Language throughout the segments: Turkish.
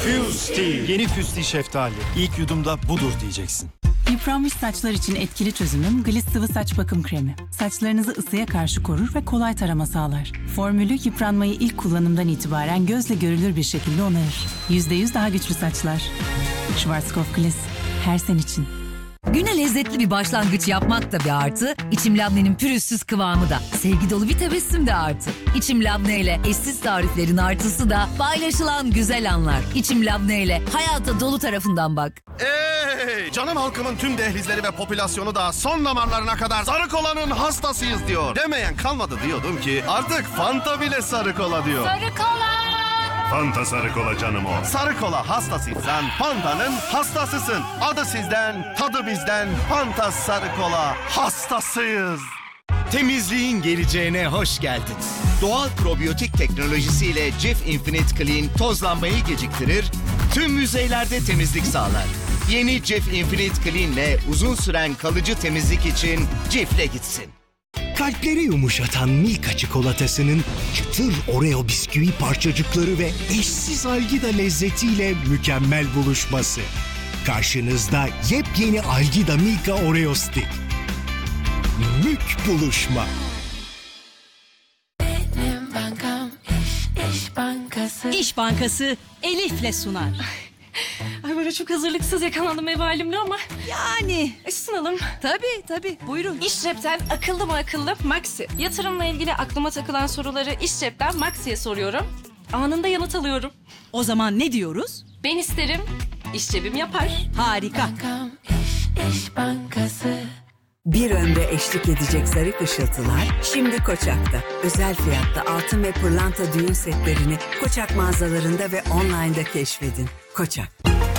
Fusti. Yeni Fusti şeftali. İlk yudumda budur diyeceksin. Yıpranmış saçlar için etkili çözümüm Gliss sıvı saç bakım kremi. Saçlarınızı ısıya karşı korur ve kolay tarama sağlar. Formülü yıpranmayı ilk kullanımdan itibaren gözle görülür bir şekilde onarır. %100 daha güçlü saçlar. Schwarzkopf Gliss. Her sen için. Güne lezzetli bir başlangıç yapmak da bir artı, İçim Labne'nin pürüzsüz kıvamı da, sevgi dolu bir tebessüm de artı. İçim Labne ile eşsiz tariflerin artısı da paylaşılan güzel anlar. İçim Labne ile hayata dolu tarafından bak. Canım halkımın tüm dehlizleri ve popülasyonu da son damarlarına kadar sarı kolanın hastasıyız diyor. Demeyen kalmadı diyordum ki artık Fanta bile sarı kola diyor. Sarı kola! Fanta sarı kola canım o. Sarı kola hastasıysan Fanta'nın hastasısın. Adı sizden, tadı bizden. Fanta sarı kola hastasıyız. Temizliğin geleceğine hoş geldin. Doğal probiyotik teknolojisiyle Cif Infinite Clean tozlanmayı geciktirir, tüm yüzeylerde temizlik sağlar. Yeni Cif Infinite Clean ile uzun süren kalıcı temizlik için Cif'le gitsin. Kalpleri yumuşatan Milka çikolatasının çıtır Oreo bisküvi parçacıkları ve eşsiz Algida lezzetiyle mükemmel buluşması. Karşınızda yepyeni Algida Milka Oreo Stick. Mük buluşma. Benim bankam İş Bankası. İş Bankası Elif'le sunar. Ay böyle çok hazırlıksız yakalandım ev halimle ama Yani ısınalım. tabii buyurun. İşcep'ten akıllı mı akıllı Maxi. Yatırımla ilgili aklıma takılan soruları İşcep'ten Maxi'ye soruyorum. Anında yanıt alıyorum. O zaman ne diyoruz? Ben isterim, İşcep'im yapar. Harika. Bankam İş Bankası. Bir ömre eşlik edecek zarif ışıltılar şimdi Koçak'ta. Özel fiyatta altın ve pırlanta düğün setlerini Koçak mağazalarında ve online'da keşfedin. Koçak.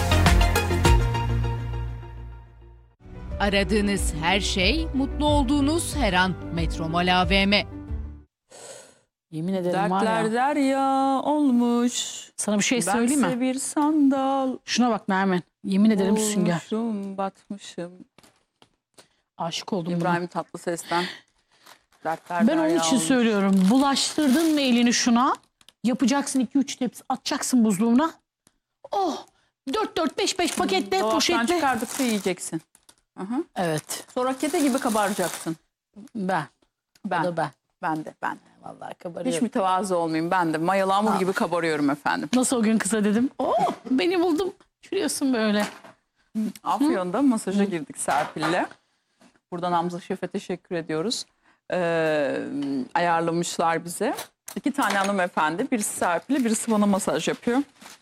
Aradığınız her şey, mutlu olduğunuz her an. Metromol AVM. Yemin ederim var Dertler ya. derya olmuş. Sana bir şey söyleyeyim Bense mi? bir sandal. Şuna bak Nermin. Yemin ederim sünger. Olmuşum, batmışım. Aşık oldum buna. İbrahim Tatlıses'ten. Dertler Ben onun derya için olmuş. söylüyorum. Bulaştırdın mı elini şuna? Yapacaksın 2-3 tepsi. Atacaksın buzluğuna. Oh! 4-4-5-5 pakette, Dolaptan poşetle. çıkardıkça yiyeceksin. Aha. Evet. Sonra kete gibi kabaracaksın. Ben. Ben. O da ben. Ben de. Vallahi Hiç kabarıyorum. mütevazı olmayayım. Ben de mayalı hamur gibi kabarıyorum efendim. Nasıl o gün kısa dedim. Oh! Beni buldum. Çürüyorsun böyle. Afyon'da masaja girdik Serpil'le. Buradan Hamza Şef'e teşekkür ediyoruz. Ayarlamışlar bize. 2 tane hanımefendi. Birisi Serpil'e, birisi bana masaj yapıyor.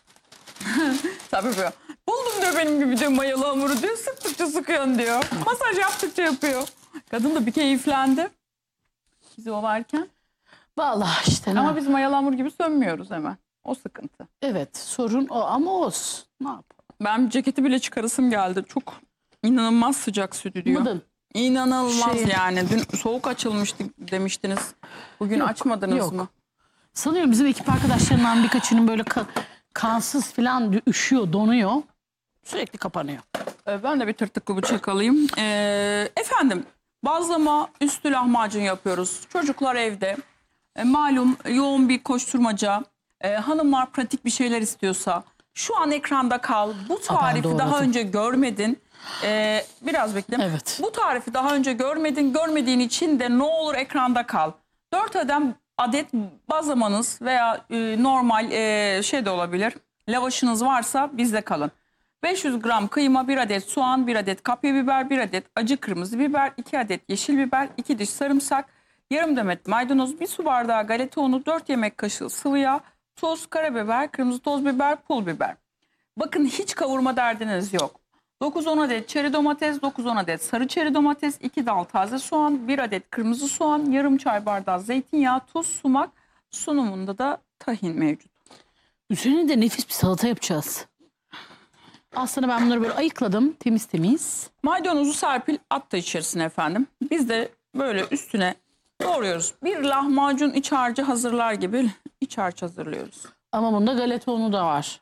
Serpil yapıyor. Buldum diyor benim gibi diyor mayalı hamuru diyor. Sıktıkça sıkıyorsun diyor. Masaj yaptıkça yapıyor. Kadın da bir keyiflendi. Biz o varken. Vallahi işte. Ama biz mayalı hamur gibi sönmüyoruz hemen. O sıkıntı. Evet, sorun o ama olsun. Ne yapalım? Ben ceketi bile çıkarasım geldi. Çok inanılmaz sıcak stüdyo. Mıdın? İnanılmaz Şey- yani. Dün soğuk açılmıştı demiştiniz. Bugün Yok, açmadınız yok. mı? Sanıyorum bizim ekip arkadaşlarından birkaçının böyle kansız falan üşüyor, donuyor. Sürekli kapanıyor. Ben de bir tırtıklı bıçak alayım. Efendim bazlama üstü lahmacun yapıyoruz. Çocuklar evde. Malum yoğun bir koşturmaca. Hanımlar pratik bir şeyler istiyorsa şu an ekranda kal. Bu tarifi doğradım. daha önce görmedin. Biraz bekle. Evet. Bu tarifi daha önce görmedin. Görmediğin için de ne olur ekranda kal. 4 adet bazlamanız veya normal şey de olabilir. Lavaşınız varsa bizde kalın. 500 gram kıyma, 1 adet soğan, 1 adet kapya biber, 1 adet acı kırmızı biber, 2 adet yeşil biber, 2 diş sarımsak, yarım demet maydanoz, 1 su bardağı galeta unu, 4 yemek kaşığı sıvı yağ, tuz, karabiber, kırmızı toz biber, pul biber. Bakın hiç kavurma derdiniz yok. 9-10 adet çeri domates, 9-10 adet sarı çeri domates, 2 dal taze soğan, 1 adet kırmızı soğan, yarım çay bardağı zeytinyağı, tuz, sumak, sunumunda da tahin mevcut. Üzerine de nefis bir salata yapacağız. Aslında ben bunları böyle ayıkladım, temiz. Maydanozu Serpil attı içerisine efendim. Biz de böyle üstüne doğruyoruz. Bir lahmacun iç harcı hazırlar gibi iç harç hazırlıyoruz. Ama bunda galeta unu da var.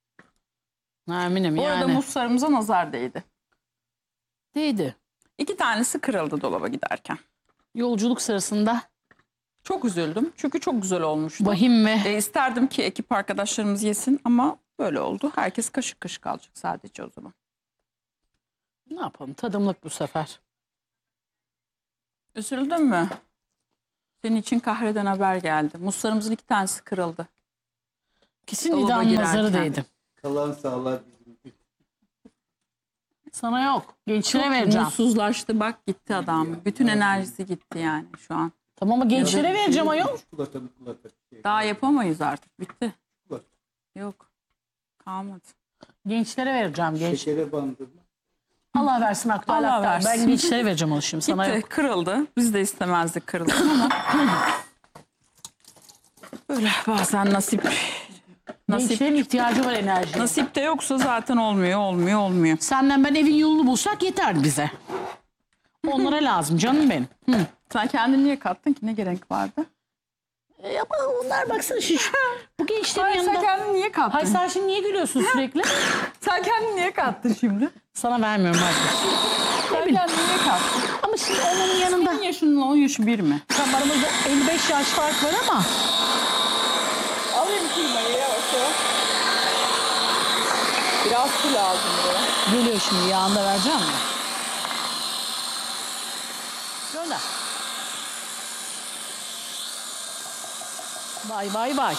Eminim Bu arada yani. muzlarımıza nazar değdi. Değdi. 2 tanesi kırıldı dolaba giderken. Yolculuk sırasında. Çok üzüldüm çünkü çok güzel olmuştu. Vahim ve... İsterdim ki ekip arkadaşlarımız yesin ama Böyle oldu. Herkes kaşık kaşık alacak sadece o zaman. Ne yapalım? Tadımlık bu sefer. Üzüldün mü? Senin için kahreden haber geldi. Muslarımızın 2 tanesi kırıldı. Kesin Dolaba idamın girerken. nazarı değdi. Kalan sağlar bizim. Sana yok. Gençlere Çok vereceğim. mutsuzlaştı. Bak gitti adam. Bütün enerjisi gitti yani şu an. Tamam ama gençlere vereceğim ayol. Çikolata. Daha yapamayız artık. Bitti. Yok. Kalmadı. Gençlere vereceğim. Genç. Şekere bandı. Allah versin aktüel Allah aktar. versin. Ben gençlere vereceğim onu şimdi. Sana Gitti. yok. Kırıldı. Biz de istemezdik kırıldı ama böyle bazen nasip Gençlerin ihtiyacı var enerjiye. nasip de yoksa zaten olmuyor. Senden ben evin yolunu bulsak yeter bize. Onlara lazım canım benim. Hı. Sen kendini niye kattın ki? Ne gerek vardı? Ama onlar baksana bu gençlerin Hayır, yanında. sen kendini niye kattın? Hayır sen şimdi niye gülüyorsun sürekli? Sen kendini niye kattın şimdi? Sana vermiyorum artık. Sen kendini niye kattın? Ama şimdi onun yanında. Senin yaşınla o yaşı bir mi? Tam aramızda 55 yaş fark var ama. Alayım kıymayı ya. Biraz su lazım buraya. Geliyor şimdi yağında vereceğim mi? Gönder. Bay bay bay.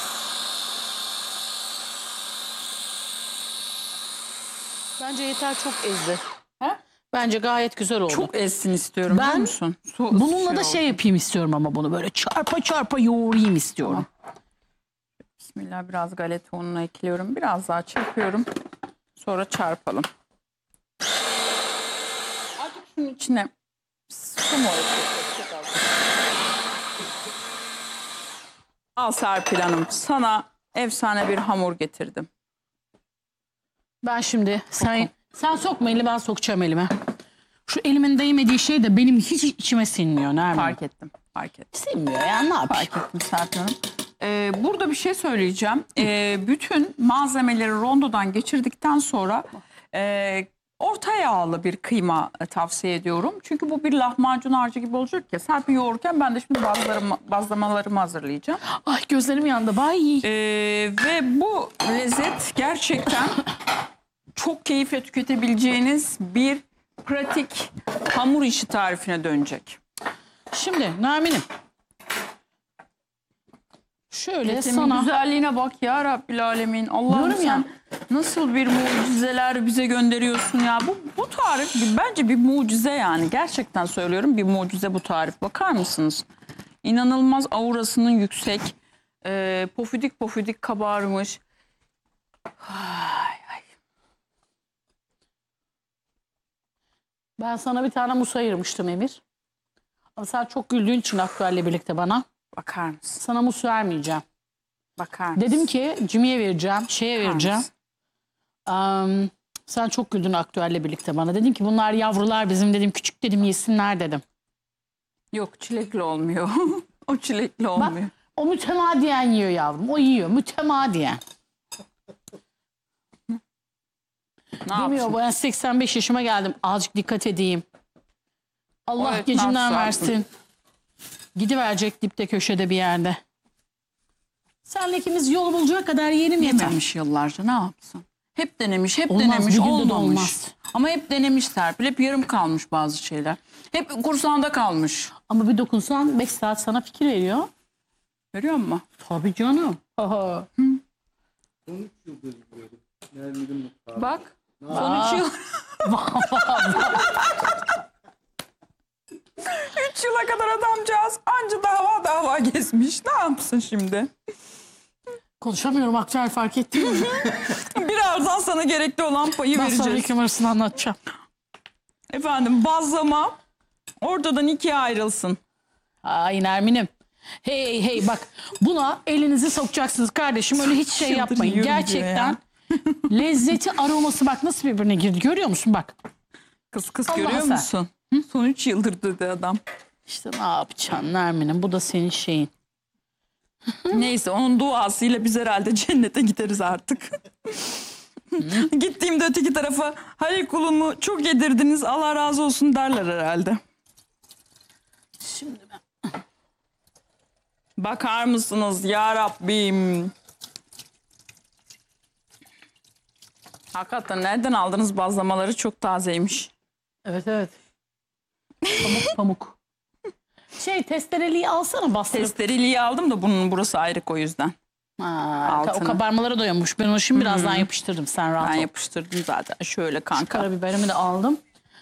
Bence yeter çok ezdi. He? Bence gayet güzel oldu. Çok ezsin istiyorum biliyor Ben musun? bununla da şey yapayım istiyorum ama bunu böyle çarpa çarpa yoğurayım istiyorum. Bismillah biraz galeta ununu ekliyorum. Biraz daha çırpıyorum. Sonra çarpalım. Artık şunun içine su mu ekliyoruz? Al Serpil Hanım. Sana efsane bir hamur getirdim. Ben şimdi sen sokma elini ben sokacağım elime. Şu elimin değmediği şey de benim hiç içime sinmiyor. Nermin. Fark ettim. Sinmiyor ya ne yapayım? Fark ettim Serpil Hanım. Burada bir şey söyleyeceğim. Bütün malzemeleri rondodan geçirdikten sonra orta yağlı bir kıyma tavsiye ediyorum. Çünkü bu bir lahmacun harcı gibi olacak ya. Serpil yoğururken ben de şimdi bazlamalarımı hazırlayacağım. Ay gözlerim yandı. Bay. Ve bu lezzet gerçekten çok keyifle tüketebileceğiniz bir pratik hamur işi tarifine dönecek. Şimdi Nermin'im. Şöyle Etimin sana. güzelliğine bak ya Rabbil Alemin. Allah'ım Diyorum sen ya. nasıl bir mucizeler bize gönderiyorsun ya. Bu tarif bence bir mucize yani. Gerçekten söylüyorum bir mucize bu tarif. Bakar mısınız? İnanılmaz aurasının yüksek. Pofidik pofidik kabarmış. Ay. Ben sana bir tane musa ayırmıştım Emir. Ama sen çok güldüğün için aktüelle birlikte bana. Bakar mısın? Sana mus vermeyeceğim. Bakar mısın? Dedim ki Jimmy'ye vereceğim, şeye Bakar vereceğim. Sen çok güldün aktüelle birlikte bana. Dedim ki bunlar yavrular bizim dedim küçük dedim yesinler dedim. Yok çilekli olmuyor. O çilekli olmuyor. Bak o mütemadiyen yiyor yavrum. O yiyor mütemadiyen. Ne Demiyor yapsın? ben 85 yaşıma geldim. Azıcık dikkat edeyim. Allah Evet, gecinden nasıl versin. Gidiverecek dipte köşede bir yerde. Senle ikimiz yol bulacak kadar yerim yeter. Yememiş yıllarca ne yapsın? Hep denemiş, hep Olmaz, denemiş, bir günde de olmamış. olmaz. Ama hep denemiş Serpil. Hep yarım kalmış bazı şeyler. Hep kursağında kalmış. Ama bir dokunsan 5 saat sana fikir veriyor. Görüyor musun? Tabii canım. Aha. 13 yıldır izliyorum. Nermin'in mutfağı. Bak. Son 3 yıl. 3 yıla kadar adamcağız anca dava gezmiş. Ne yapsın şimdi? Konuşamıyorum aktüel fark ettin mi? Birazdan sana gerekli olan payı Ben sonra vereceğiz. ikram arasını anlatacağım. Efendim bazlama ortadan ikiye ayrılsın. Ay Nermin'im. Hey bak buna elinizi sokacaksınız kardeşim. Öyle hiç şey yapmayın. Çıldırıyorum diyor Gerçekten lezzeti aroması bak nasıl birbirine girdi. Görüyor musun bak. Kız Allah'a görüyor sen. musun? Son 3 yıldır dedi adam. İşte ne yapacaksın Nermin'im bu da senin şeyin. Neyse onun duasıyla biz herhalde cennete gideriz artık. Gittiğimde öteki tarafa Halil kulumu çok yedirdiniz Allah razı olsun derler herhalde. Şimdi ben... Bakar mısınız ya Rabbim? Hakikaten nereden aldınız bazlamaları? Çok tazeymiş. Evet evet. Pamuk. Testereliği alsana bastırıp. Testereliği aldım da bunun burası ayrık o yüzden. O kabarmalara doymuş. Ben onu şimdi birazdan yapıştırdım. Sen rahat ol. Ben yapıştırdım zaten. Şöyle kanka. Şu karabiberimi de aldım.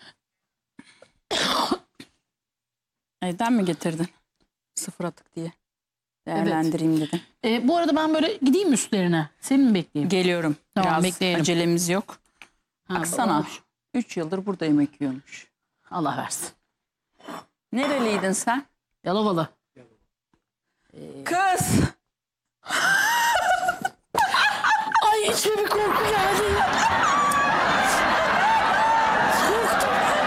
Evden mi getirdin? Sıfır atık diye. Değerlendireyim dedim. Bu arada ben böyle gideyim üstlerine. Seni mi bekleyeyim? Geliyorum. Tamam, biraz bekleyelim. acelemiz yok. Baksana. olmuş. 3 yıldır burada yemek yiyormuş. Allah versin. Nereliydin sen? Yalovalı. Kız! Ay içime bir korku geldi. Korktum.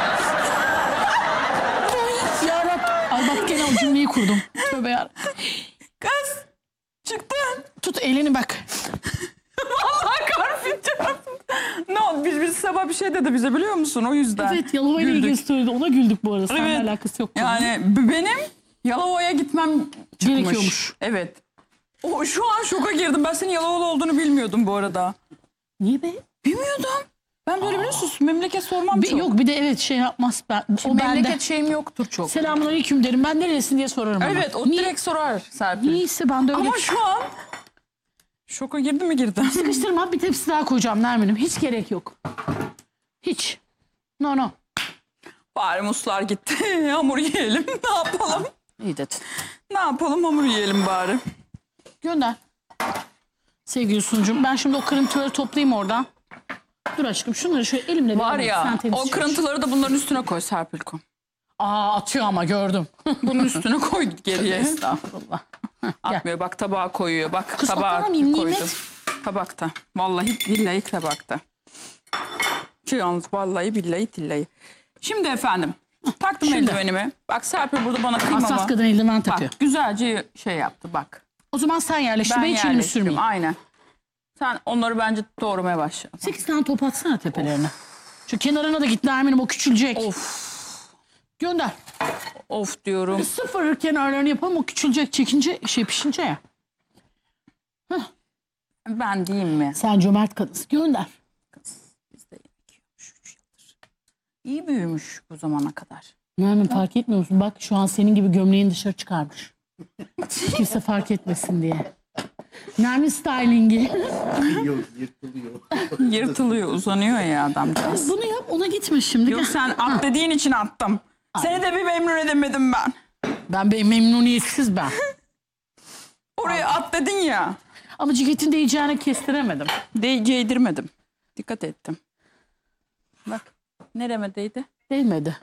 Ay yarabbim. Ay bak gene o cümleyi kurdum. Tövbe yarabbim. Kız! Çıktın. Tut elini bak. Vallahi karfiteceğim. No, biz sabah bir şey dedi bize biliyor musun? O yüzden. Evet Yalova ile ilgili söyledi. Ona güldük bu arada. Seninle alakası yok. Yani benim Yalova'ya gitmem çıkmış. Gerekiyormuş. Evet. Şu an şoka girdim. Ben senin Yalovalı olduğunu bilmiyordum bu arada. Niye be? Bilmiyordum. Ben böyle biliyorsunuz memleket sormam çok. Yok bir de evet şey yapmaz. O memleket bende. şeyim yoktur çok. Selamünaleyküm derim. Ben nerelisin diye sorarım ona. Evet o direkt sorar Serpil. Niyeyse ben de öyle. Ama şu an şoka girdi mi girdi. Sıkıştırma bir tepsi daha koyacağım Nermin'im. Hiç gerek yok. Hiç. No. Bari muslar gitti. Hamur yiyelim. Ne yapalım? İyi dedin. Ne yapalım hamur yiyelim bari. Gönder. Sevgili sunucum ben şimdi o kırıntıları toplayayım oradan. Dur aşkım şunları şöyle elimle Var ya o kırıntıları da bunların üstüne koy Serpil koy. Atıyor ama gördüm. Bunun üstüne koy geriye. Estağfurullah. Atmıyor bak tabağa koyuyor. Bak Kız, tabağa atlamayayım, koydum. nimet. Tabakta. Vallahi billahi tabakta. Ki yalnız vallahi billahi tillahi. Şimdi efendim taktım eldivenimi. Bak Serpil burada bana kıymama. Hassas kadın eldiven takıyor. Bak güzelce şey yaptı bak. O zaman sen yerleştir. Ben Ben içini sürmeyeyim. aynen. Sen onları bence doğramaya başla. 8 tane top atsana tepelerine. Şu kenarına da git Nermin'im o küçülecek. Of. Gönder. Of diyorum. Sıfır kenarlarını yapalım o küçülecek çekince pişince ya. Ben diyeyim mi? Sen cömert kadınsın. Gönder. Biz de yemek yiyormuş 3 yıldır. İyi büyümüş bu zamana kadar. Nermin fark etmiyor musun? Bak şu an senin gibi gömleğini dışarı çıkarmış. Kimse fark etmesin diye. Nermin stylingi. Yırtılıyor uzanıyor ya adamcağız. Bunu yap ona gitme şimdi. Yok sen at dediğin için attım. Seni de bir memnun edemedim ben. Ben memnuniyetsiz ben. Oraya at dedin ya. Ama ceketin değeceğini kestiremedim. Değdirmedim. Dikkat ettim. Bak nereme değdi? Değmedi.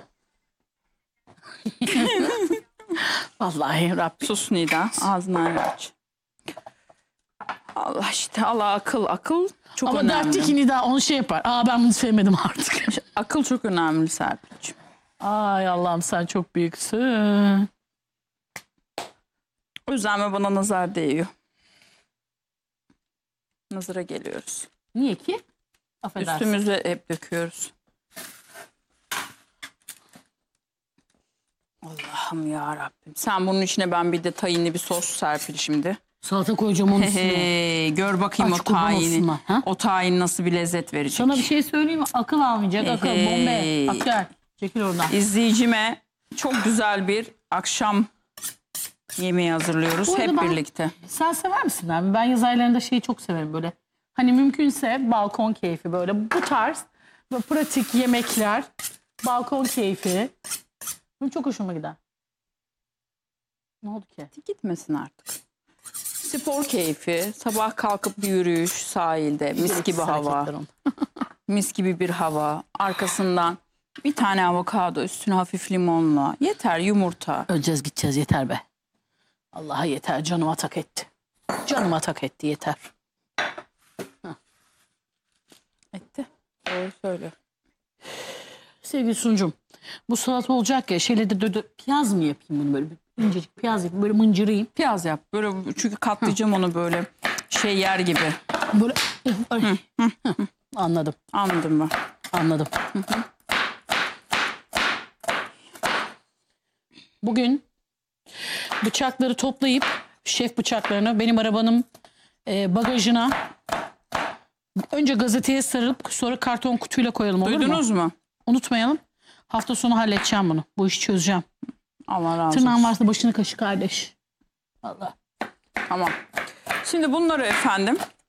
Vallahi Rabbim. Sus Nida ağzını aç. Allah işte Allah akıl çok ama önemli. dertti ki Nida onu şey yapar. Ben bunu sevmedim artık. Akıl çok önemli Serpil'ciğim. Ay Allah'ım sen çok büyüksün. O yüzden bana nazar değiyor. Nazara geliyoruz. Niye ki? Affedersin. Üstümüze hep döküyoruz. Allah'ım ya Rabbim. Sen bunun içine ben bir de tayinli bir sos Serpil şimdi. Salata koyacağım onun üstüne. Gör bakayım Aç o kurban tayini. olsunlar, ha? O tayin nasıl bir lezzet verecek. Sana bir şey söyleyeyim mi? Akıl almayacak. Akıl bombe. Bak gel. Çekil oradan. İzleyicime çok güzel bir akşam yemeği hazırlıyoruz Bu arada hep ben- birlikte. Sen sever misin abi? Ben yaz aylarında şeyi çok severim böyle. Hani mümkünse balkon keyfi böyle. Bu tarz böyle pratik yemekler. Balkon keyfi. Bu çok hoşuma gider. Ne oldu ki? Gitmesin artık. Spor keyfi, sabah kalkıp bir yürüyüş sahilde, mis gibi hava. Mis gibi bir hava. Arkasından bir tane avokado, üstüne hafif limonla. Yeter yumurta. Öleceğiz gideceğiz yeter be. Allah'a yeter canıma tak etti. Canıma tak etti yeter. Etti. Doğru söylüyor. Sevgili sunucum bu salata olacak ya şeyle de piyaz mı yapayım bunu böyle incecik piyaz yapayım böyle mıncırayım. Piyaz yap. Böyle çünkü katlayacağım onu böyle şey yer gibi. Böyle anladım. Anladım ben. Anladım. Bugün bıçakları toplayıp şef bıçaklarını benim arabanın bagajına Önce gazeteye sarılıp sonra karton kutuyla koyalım, olur mu? Duydunuz mu? Unutmayalım. Hafta sonu halledeceğim bunu. Bu işi çözeceğim. Allah razı olsun. Tırnağın varsa başını kaşı kardeş. Allah. Tamam. Şimdi bunları efendim